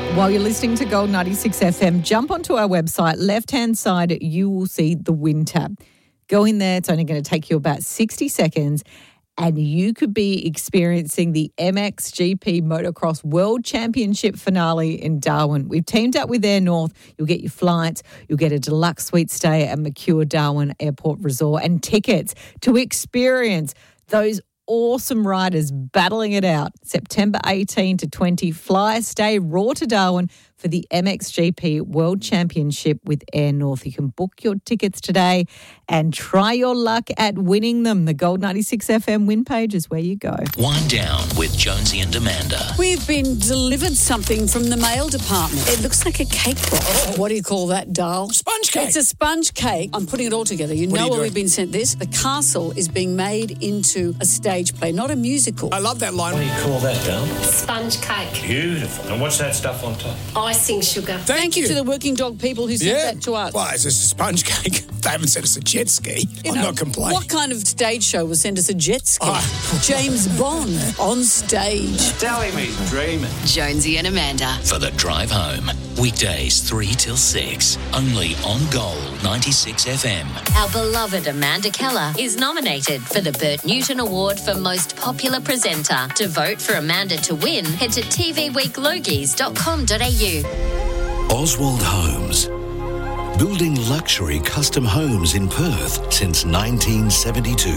While you're listening to Gold 96 FM, jump onto our website. Left-hand side, you will see the Win tab. Go in there. It's only going to take you about 60 seconds, and you could be experiencing the MXGP Motocross World Championship finale in Darwin. We've teamed up with Air North. You'll get your flights. You'll get a deluxe suite stay at Mercure Darwin Airport Resort and tickets to experience those awesome riders battling it out. September 18 to 20, fly, stay raw to Darwin for the MXGP World Championship with Air North. You can book your tickets today and try your luck at winning them. The Gold 96 FM win page is where you go. Wind down with Jonesy and Amanda. We've been delivered something from the mail department. It looks like a cake box. What do you call that, Dal? Sponge cake. It's a sponge cake. I'm putting it all together. You know where we've been sent this? The castle is being made into a stage play, not a musical. I love that line. What do you call that, Dal? Sponge cake. Beautiful. And what's that stuff on top? Icing sugar. Thank you to the working dog people who sent that to us. Well, it's just a sponge cake. They haven't sent us a jet ski. I'm not complaining. What kind of stage show will send us a jet ski? James Bond on stage. Telling me, dreaming. Jonesy and Amanda. For the drive home. Weekdays 3 till 6. Only on Gold 96 FM. Our beloved Amanda Keller is nominated for the Bert Newton Award for Most Popular Presenter. To vote for Amanda to win, head to tvweeklogies.com.au. Oswald Homes. Building luxury custom homes in Perth since 1972.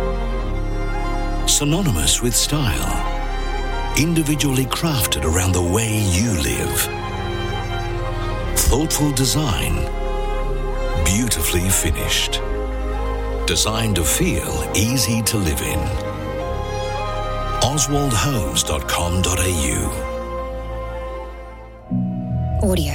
Synonymous with style. Individually crafted around the way you live. Thoughtful design. Beautifully finished. Designed to feel easy to live in. oswaldhomes.com.au. Audio.